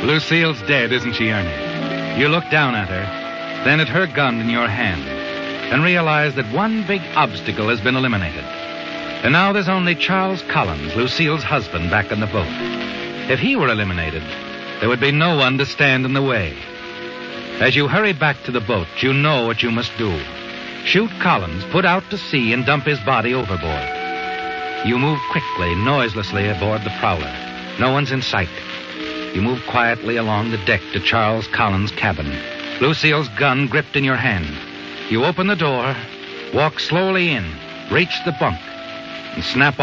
Lucille's dead, isn't she, Ernie? You look down at her, then at her gun in your hand, and realize that one big obstacle has been eliminated. And now there's only Charles Collins, Lucille's husband, back in the boat. If he were eliminated, there would be no one to stand in the way. As you hurry back to the boat, you know what you must do. Shoot Collins, put out to sea, and dump his body overboard. You move quickly, noiselessly aboard the Prowler. No one's in sight. You move quietly along the deck to Charles Collins' cabin, Lucille's gun gripped in your hand. You open the door, walk slowly in, reach the bunk, and snap